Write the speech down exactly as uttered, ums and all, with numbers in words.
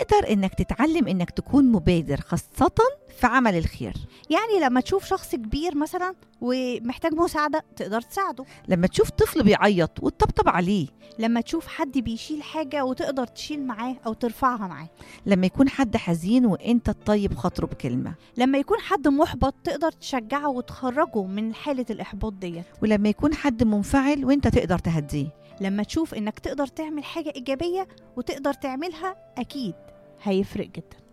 تقدر إنك تتعلم إنك تكون مبادر، خاصة في عمل الخير. يعني لما تشوف شخص كبير مثلا ومحتاج مساعدة تقدر تساعده، لما تشوف طفل بيعيط وتطبطب عليه، لما تشوف حد بيشيل حاجة وتقدر تشيل معاه أو ترفعها معاه، لما يكون حد حزين وإنت تطيب خاطره بكلمة، لما يكون حد محبط تقدر تشجعه وتخرجه من حالة الإحباط دي، ولما يكون حد منفعل وإنت تقدر تهديه. لما تشوف إنك تقدر تعمل حاجة إيجابية وتقدر تعملها أكيد هيفرق جدا.